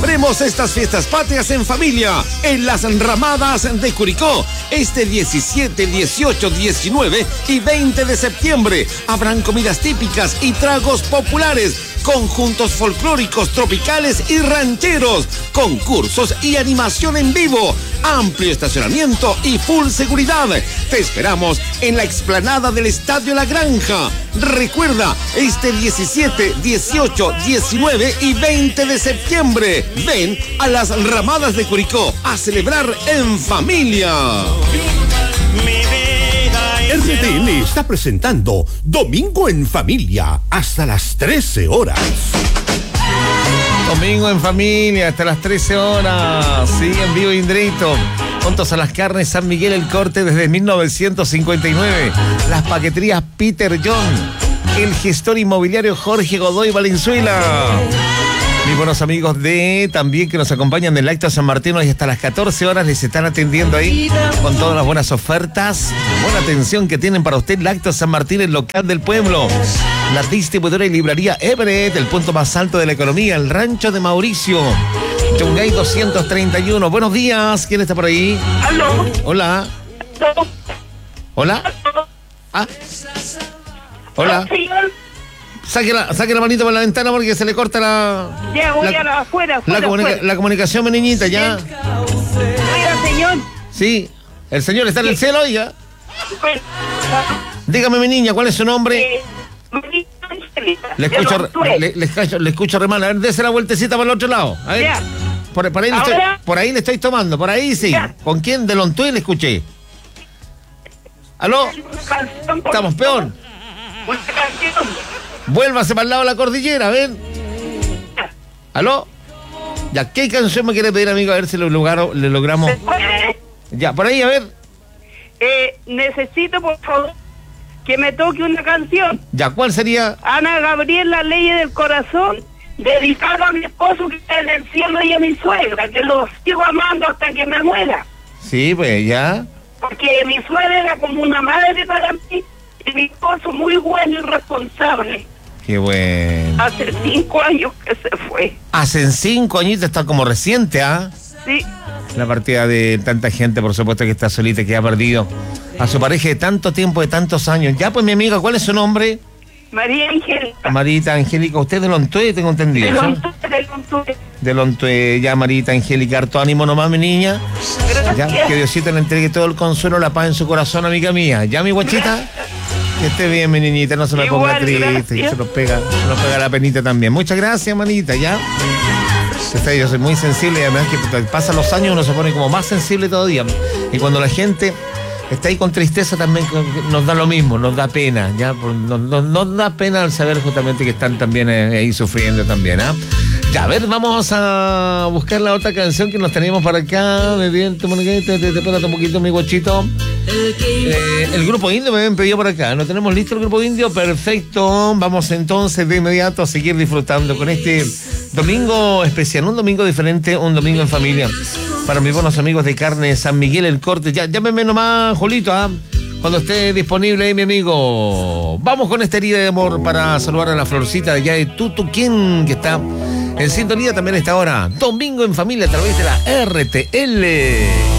Celebremos estas fiestas patrias en familia, en las Ramadas de Curicó, este 17, 18, 19 y 20 de septiembre. Habrán comidas típicas y tragos populares, conjuntos folclóricos, tropicales y rancheros, concursos y animación en vivo, amplio estacionamiento y full seguridad. Te esperamos en la explanada del Estadio La Granja. Recuerda, este 17, 18, 19 y 20 de septiembre. Ven a las Ramadas de Curicó a celebrar en familia. RTN está presentando Domingo en Familia hasta las 13 horas. Domingo en Familia hasta las 13 horas. Sí, en vivo y en directo. Juntos a las carnes San Miguel el Corte desde 1959. Las paqueterías Peter John. El gestor inmobiliario Jorge Godoy Valenzuela. Mis buenos amigos también que nos acompañan del Lácteo San Martín, y hasta las 14 horas les están atendiendo ahí con todas las buenas ofertas, buena atención que tienen para usted. Lácteo San Martín, el local del pueblo, la distribuidora y librería Everett, el punto más alto de la economía, el rancho de Mauricio, Yungay 231. Buenos días, ¿quién está por ahí? ¿Aló? Hola. ¿Hola? ¿Ah? Hola. Saque la manito por la ventana porque se le corta la... Ya, voy afuera. La comunicación, mi niñita, ya. Oiga, señor. Sí, el señor está en el cielo, oiga. Dígame, mi niña, ¿cuál es su nombre? Le escucho re mal. A ver, dése la vueltecita por el otro lado. A ver. Por ahí le estoy tomando, por ahí sí. Ya. ¿Con quién? De Lontué le escuché. ¿Aló? Estamos peor. Vuélvase para el lado de la cordillera, ven. ¿Aló? Ya, ¿qué canción me quiere pedir, amigo? A ver si le logramos. Ya, por ahí, a ver. Necesito, por favor, que me toque una canción. Ya, ¿cuál sería? Ana Gabriel, La Ley del Corazón, dedicado a mi esposo que está en el cielo y a mi suegra, que lo sigo amando hasta que me muera. Sí, pues, ya. Porque mi suegra era como una madre para mí, y mi esposo muy bueno y responsable. Qué bueno. Hace 5 años que se fue. Hace 5 añitos, está como reciente, ¿ah? Sí. La partida de tanta gente, por supuesto, que está solita, que ha perdido a su pareja de tanto tiempo, de tantos años. Ya, pues, mi amiga, ¿cuál es su nombre? María Angélica. Marita Angélica, usted de Lontué, tengo entendido. De Lontué, ya, Marita Angélica, harto ánimo nomás, mi niña. Gracias. Ya, que Diosito le entregue todo el consuelo, la paz en su corazón, amiga mía. Ya, mi guachita. Que esté bien, mi niñita, no se me ponga triste, que se nos pega la penita también. Muchas gracias, manita, ya. Yo soy muy sensible y además que pasan los años uno se pone como más sensible todavía. Y cuando la gente está ahí con tristeza también nos da lo mismo, nos da pena, ya. Nos da pena al saber justamente que están también ahí sufriendo también, ¿ah? Ya, a ver, vamos a buscar la otra canción que nos tenemos para acá. Te pongo un poquito, mi guachito. El grupo indio me habían pedido por acá. ¿No tenemos listo el grupo indio? Perfecto. Vamos entonces de inmediato a seguir disfrutando con este domingo especial, un domingo diferente, un domingo en familia. Para mis buenos amigos de Carne San Miguel el Corte. Ya, llámeme nomás, Jolito, ¿ah? Cuando esté disponible ahí, mi amigo. Vamos con esta herida de amor para saludar a la Florcita de allá de Tutuquén, que está en sintonía también a esta hora. Domingo en familia a través de la RTL.